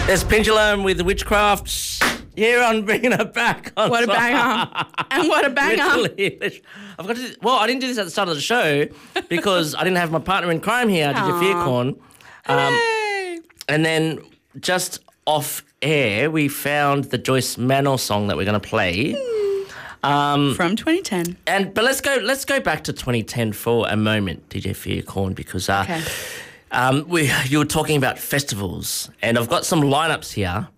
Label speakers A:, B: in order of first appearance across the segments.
A: There's Pendulum with Witchcraft here on Bringing It Back.
B: What a banger. And what a banger.
A: Literally. I didn't do this at the start of the show because I didn't have my partner in crime here, DJ Fearcorn. And then just off air, we found the Joyce Manor song that we're going to play.
B: From 2010.
A: But let's go back to 2010 for a moment, DJ Fearcorn, because you were talking about festivals, and I've got some lineups here.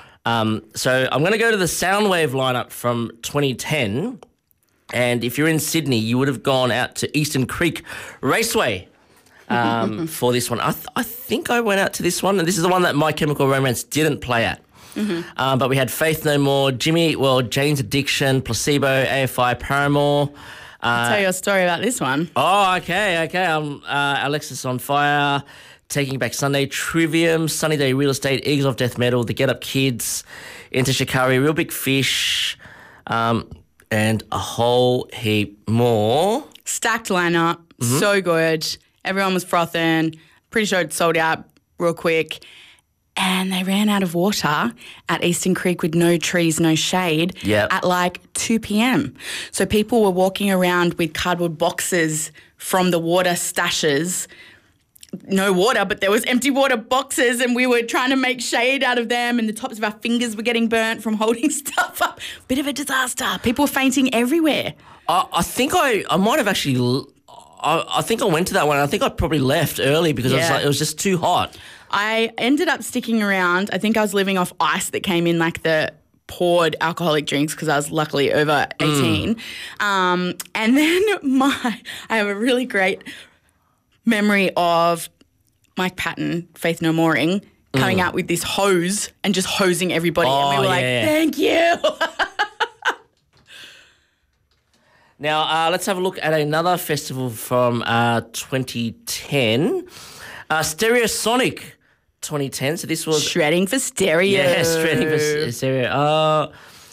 A: So I'm going to go to the Soundwave lineup from 2010, and if you're in Sydney, you would have gone out to Eastern Creek Raceway for this one. I think I went out to this one, and this is the one that My Chemical Romance didn't play at. Mm-hmm. But we had Faith No More, Jimmy Eat World, Jane's Addiction, Placebo, AFI, Paramore.
B: I'll tell you a story about this one.
A: Oh, okay. Alexis on Fire, Taking Back Sunday, Trivium, Sunny Day Real Estate, Eagles of Death Metal, The Get Up Kids, Enter Shikari, Real Big Fish, and a whole heap more.
B: Stacked lineup, so good. Everyone was frothing. Pretty sure it sold out real quick. And they ran out of water at Eastern Creek with no trees, no shade at like 2 p.m. So people were walking around with cardboard boxes from the water stashes. No water, but there was empty water boxes, and we were trying to make shade out of them, and the tops of our fingers were getting burnt from holding stuff up. Bit of a disaster. People were fainting everywhere.
A: I think I might have actually... I think I went to that one. I think I probably left early because it was just too hot.
B: I ended up sticking around. I think I was living off ice that came in like the poured alcoholic drinks because I was luckily over 18. And then I have a really great memory of Mike Patton, Faith No Moreing, coming out with this hose and just hosing everybody. And we were like, thank you.
A: Now, let's have a look at another festival from 2010. Stereosonic 2010. So this was...
B: Shredding for Stereo.
A: Yeah, Shredding for Stereo.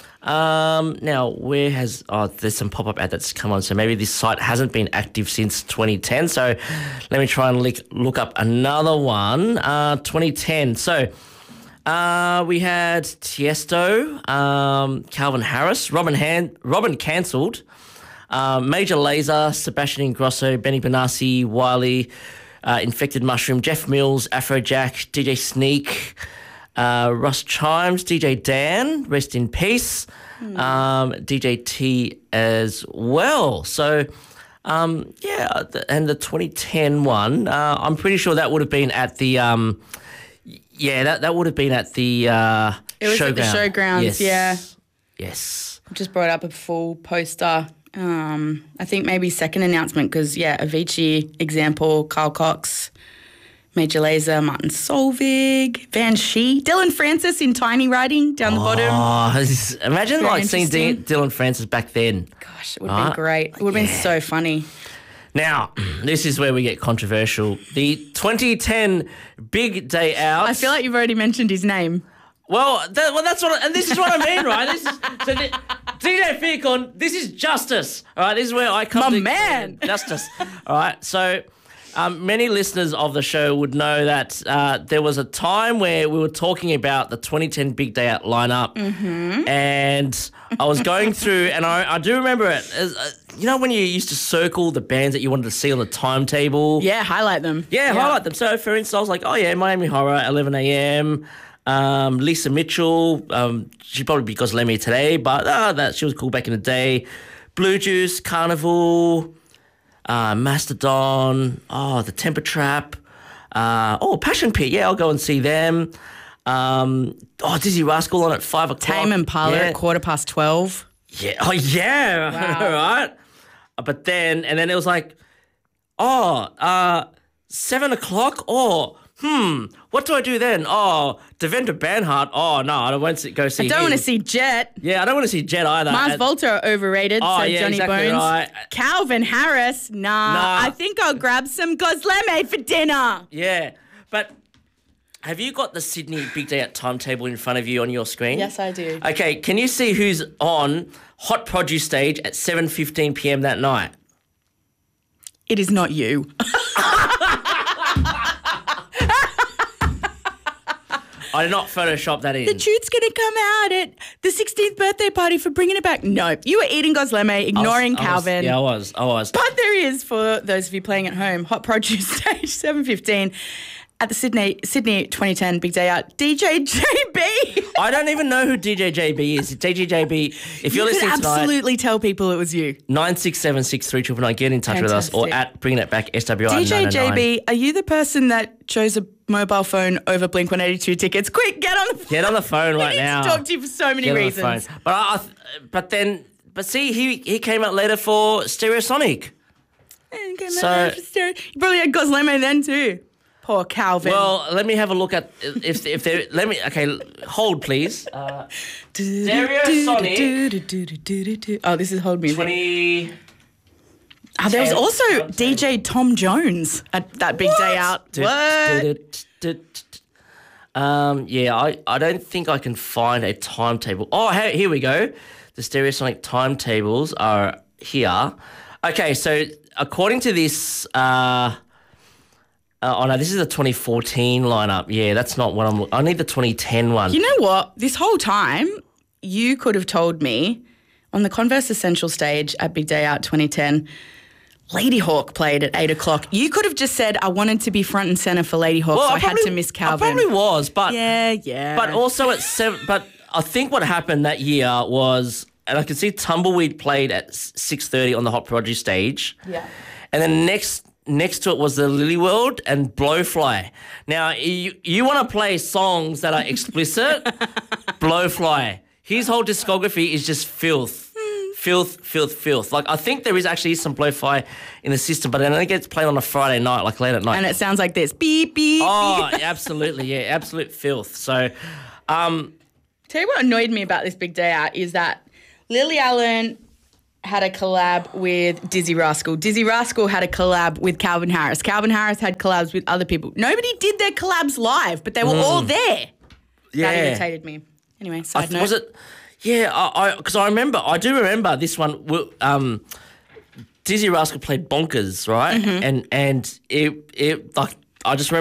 A: Now, where has... there's some pop-up ad that's come on. So maybe this site hasn't been active since 2010. So let me try and look up another one. 2010. So we had Tiesto, Calvin Harris, Robin Cancelled, Major Lazer, Sebastian Ingrosso, Benny Benassi, Wiley, Infected Mushroom, Jeff Mills, Afrojack, DJ Sneak, Russ Chimes, DJ Dan, rest in peace, DJ T as well. So, and the 2010 one, I'm pretty sure that would have been at the, that would have been at the showground.
B: It was at the showgrounds,
A: Yes.
B: Just brought up a full poster. I think maybe second announcement because, Avicii, Example, Carl Cox, Major Lazer, Martin Solveig, Van Shee, Dylan Francis in tiny writing down the bottom.
A: Imagine seeing Dylan Francis back then.
B: Gosh, it would have been great. It would have been so funny.
A: Now, this is where we get controversial. The 2010 Big Day Out.
B: I feel like you've already mentioned his name.
A: Well, that's what, and this is what I mean, right? DJ Fearcorn, this is justice, all right? This is where I come
B: My man.
A: Justice, all right? So many listeners of the show would know that there was a time where we were talking about the 2010 Big Day Out lineup, and I was going through, and I do remember it. You know when you used to circle the bands that you wanted to see on the timetable?
B: Yeah, highlight them.
A: Yeah, highlight them. So, for instance, I was like, Miami Horror, 11 a.m., Lisa Mitchell, she probably because Lemmy today, but that she was cool back in the day. Blue Juice, Carnival, Mastodon, the Temper Trap, Passion Pit, I'll go and see them. Dizzy Rascal on at 5 o'clock.
B: Tame Impala at 12:15.
A: Yeah,
B: Wow.
A: right. But then it was like, 7 o'clock, what do I do then? Devendra Banhart. No, I won't go see him.
B: I don't want to see Jet.
A: Yeah, I don't want to see Jet either.
B: Mars Volta are overrated, Johnny
A: exactly
B: Bones.
A: Right.
B: Calvin Harris, nah. I think I'll grab some gozleme for dinner.
A: Yeah, but have you got the Sydney Big Day Out timetable in front of you on your screen?
B: Yes, I do.
A: Okay, can you see who's on Hot Produce stage at 7:15 p.m. that night?
B: It is not you.
A: I did not Photoshop that in.
B: The tune's going to come out at the 16th birthday party for bringing it back. No, you were eating Gosleme, ignoring Calvin.
A: I was.
B: But there is, for those of you playing at home, Hot Produce Stage 7:15 at the Sydney 2010 Big Day Out. DJ JB.
A: I don't even know who DJ JB is. DJ JB, if you're listening tonight,
B: absolutely tell people it was you.
A: 96763999. Get in touch with us, or at Bringing It Back SWR.
B: DJ JB, are you the person that chose a mobile phone over Blink 182 tickets? Quick, get on the phone.
A: Get on the phone right now.
B: I need to talk to you for so many reasons.
A: But see, he came out later for Stereosonic.
B: You probably had Gosleme then too. Poor Calvin.
A: Well, let me have a look at if there. Let me. Okay, hold please. Stereosonic.
B: Oh, this is hold music.
A: 20.
B: There was also DJ Tom Jones at that Big Day Out. What?
A: Yeah, I don't think I can find a timetable. Oh, here we go. The Stereosonic timetables are here. Okay, so according to this. Oh, no, this is the 2014 lineup. Yeah, that's not what I need the 2010 one.
B: You know what? This whole time, you could have told me on the Converse Essential stage at Big Day Out 2010, Lady Hawk played at 8 o'clock. You could have just said, I wanted to be front and centre for Lady Hawk, so I had to miss Calvin.
A: I probably was, but...
B: Yeah.
A: But also at 7... But I think what happened that year was... And I can see Tumbleweed played at 6:30 on the Hot Produce stage.
B: Yeah.
A: And then next to it was the Lily World and Blowfly. Now, you want to play songs that are explicit? Blowfly. His whole discography is just filth. Filth. Like, I think there is actually some Blowfly in the system, but then it gets played on a Friday night, like late at night.
B: And it sounds like this. Beep, beep,
A: Oh,
B: beep.
A: absolutely, yeah. Absolute filth. So,
B: tell you what annoyed me about this Big Day Out is that Lily Allen had a collab with Dizzy Rascal. Dizzy Rascal had a collab with Calvin Harris. Calvin Harris had collabs with other people. Nobody did their collabs live, but they were all there.
A: Yeah.
B: That irritated me. Anyway, side note.
A: Was it? Yeah, because I do remember this one. Dizzy Rascal played Bonkers, right?
B: Mm-hmm.
A: And it like I just remember